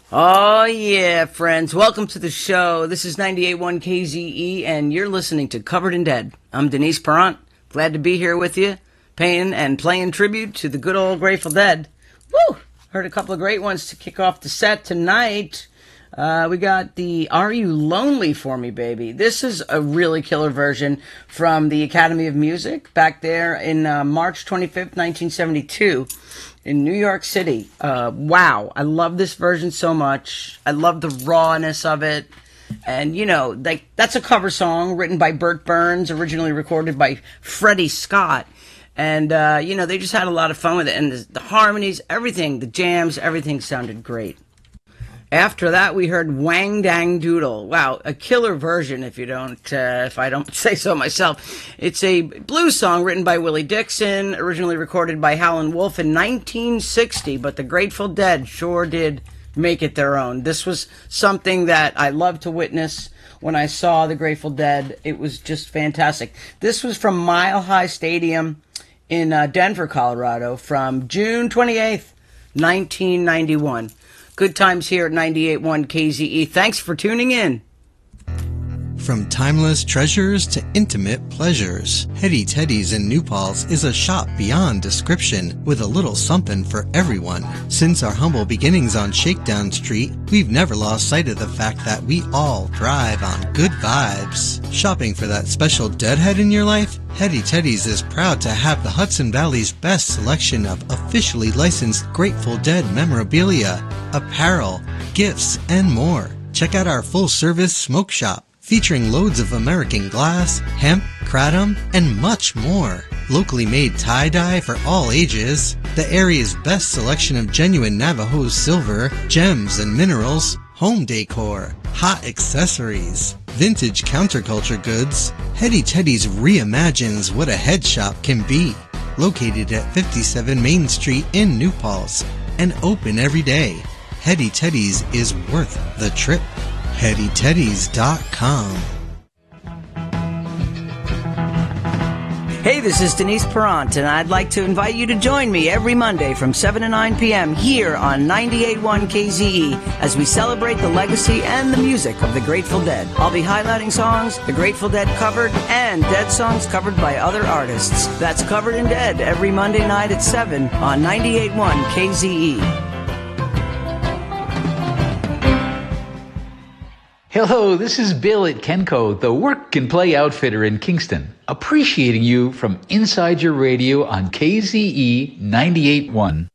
Oh, yeah, friends. Welcome to the show. This is 98.1 KZE, and you're listening to Covered in Dead. I'm Denise Perrant. Glad to be here with you, paying and playing tribute to the good old Grateful Dead. Woo! Heard a couple of great ones to kick off the set tonight. We got the Are You Lonely For Me, Baby? This is a really killer version from the Academy of Music back there in March 25th, 1972 in New York City. Wow, I love this version so much. I love the rawness of it. And, you know, like that's a cover song written by Burt Burns, originally recorded by Freddie Scott. And, you know, they just had a lot of fun with it. And the harmonies, everything, the jams, everything sounded great. After that, we heard Wang Dang Doodle. Wow, a killer version if I don't say so myself. It's a blues song written by Willie Dixon, originally recorded by Howlin' Wolf in 1960, but the Grateful Dead sure did make it their own. This was something that I loved to witness when I saw the Grateful Dead. It was just fantastic. This was from Mile High Stadium in Denver, Colorado, from June 28th, 1991. Good times here at 98.1 KZE. Thanks for tuning in. From timeless treasures to intimate pleasures, Hetty Teddy's in New Paltz is a shop beyond description with a little something for everyone. Since our humble beginnings on Shakedown Street, we've never lost sight of the fact that we all thrive on good vibes. Shopping for that special deadhead in your life? Hetty Teddy's is proud to have the Hudson Valley's best selection of officially licensed Grateful Dead memorabilia, apparel, gifts, and more. Check out our full-service smoke shop, featuring loads of American glass, hemp, kratom, and much more. Locally made tie-dye for all ages, the area's best selection of genuine Navajo silver, gems and minerals, home decor, hot accessories, vintage counterculture goods. Hetty Teddy's reimagines what a head shop can be. Located at 57 Main Street in New Paltz and open every day. Hetty Teddy's is worth the trip. HettyTeddies.com. Hey, this is Denise Perrant, and I'd like to invite you to join me every Monday from 7 to 9 p.m. here on 98.1 KZE as we celebrate the legacy and the music of the Grateful Dead. I'll be highlighting songs the Grateful Dead covered and Dead songs covered by other artists. That's Covered in Dead every Monday night at 7 on 98.1 KZE. Hello, this is Bill at Kenco, the work and play outfitter in Kingston, appreciating you from inside your radio on KZE 98.1.